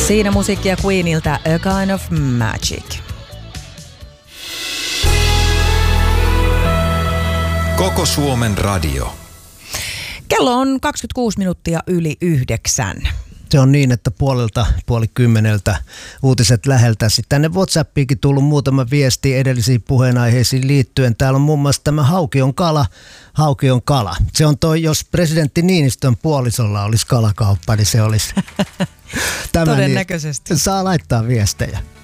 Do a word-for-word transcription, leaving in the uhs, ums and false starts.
Siinä musiikkia Queenilta A Kind of Magic. Koko Suomen radio. Kello on kaksikymmentäkuusi minuuttia yli yhdeksän. Se on niin, että puolelta, puoli kymmeneltä uutiset läheltä. Sitten tänne WhatsAppiinkin tullut muutama viesti edellisiin puheenaiheisiin liittyen. Täällä on muun muassa tämä hauki on kala, hauki on kala. Se on toi, jos presidentti Niinistön puolisolla olisi kalakauppa, niin se olisi tämä. Todennäköisesti. Niin, saa laittaa viestejä.